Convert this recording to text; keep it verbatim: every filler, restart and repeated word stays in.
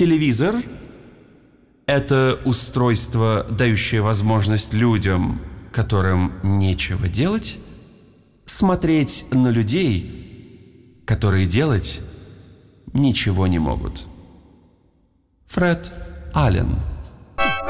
Телевизор – это устройство, дающее возможность людям, которым нечего делать, смотреть на людей, которые делать ничего не могут. Фред Аллен.